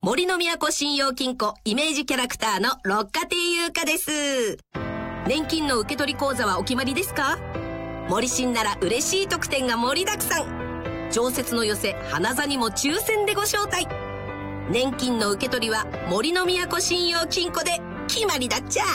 森の都信用金庫イメージキャラクターの六花亭優香です。年金の受け取り口座はお決まりですか？森信なら嬉しい特典が盛りだくさん。常設の寄せ花座にも抽選でご招待。年金の受け取りは森の都信用金庫で決まりだっちゃ。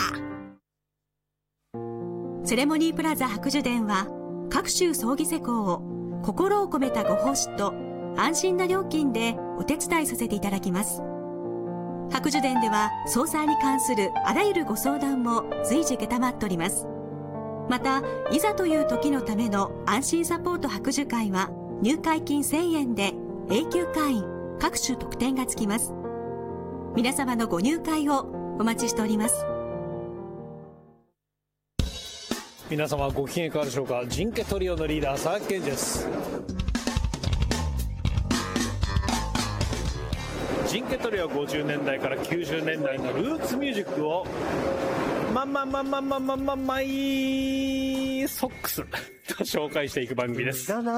セレモニープラザ白樹殿は各種葬儀施工を心を込めたご奉仕と安心な料金でお手伝いさせていただきます。白樹殿では葬祭に関するあらゆるご相談も随時承っております。またいざという時のための安心サポート白樹会は入会金1000円で永久会員各種特典がつきます。皆様のご入会をお待ちしております。 皆様ご機嫌いかがでしょうか。ジンケトリオのリーダー佐々木健二です。ジンケトリオは50年代から90年代のルーツミュージックをマイソックスと紹介していく番組です。 はい、フ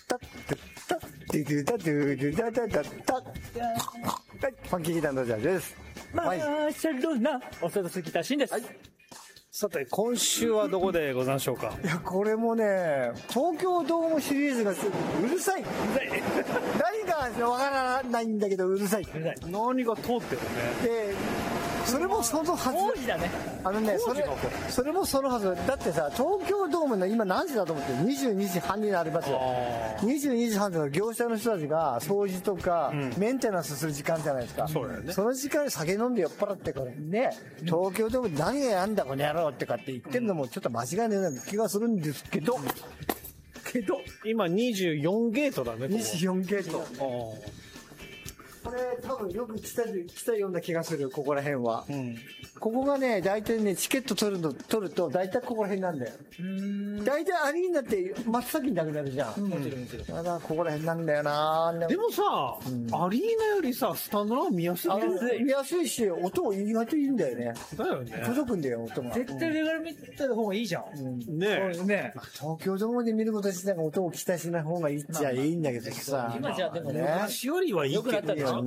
ァンキーギターのジャージです。 マーシャルナお世話すギターシンです。はい、 さて今週はどこでございましょうか。 いやこれもね東京ドームシリーズがうるさい何かわからないんだけどうるさい何が通ってるね。 でそれもそのはず。 王子だね。 それもそのはず。だってさ東京ドームの今何時だと思って22時半になりますよ。22時半で業者の人たちが掃除とか、メンテナンスする時間じゃないですか。 そうだよね。 その時間に酒飲んで酔っ払ってからね、東京ドームで何がやんだこの野郎ってかって言ってるのもちょっと間違いないような気がするんですけど、 今24ゲートだね。 24ゲート。これ多分よく来たような気がする。ここら辺は、ここがね大体ねチケット取ると大体ここら辺なんだよ。大体アリーナって真っ先になくなるじゃん。もちろんだからここら辺なんだよな。 でもさ、アリーナよりさスタンドの方が見やすい。 見やすいし音意外といいんだよね。 だよね。 届くんだよ音が。 絶対レガル見た方がいいじゃん。 ね東京ドームで見ること自体が音を期待しない方がいいっちゃいいんだけどさ。 今じゃでもね昔よりはいいけどね。 だ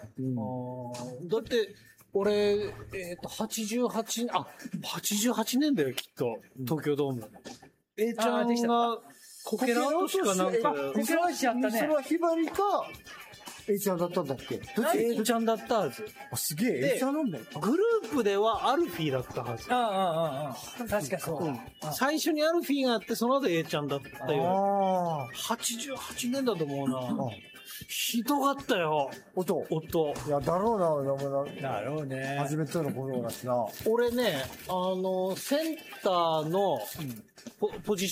って俺88年だよきっと東京ドーム。ちゃんがこけら落としかなんかこけら落ちちゃったね。 それはひばりかちゃんだったんだっけ。 ちゃんだったはず。 すげえちゃんなんだよ。 グループではアルフィーだったはず。 確かそう。 最初にアルフィーがあってその後ちゃんだったよ。88年だと思うな。ひどかったよ。音。 いや、だろうな。 だろうね。 初めての頃だしな。 俺ね、センターのポジ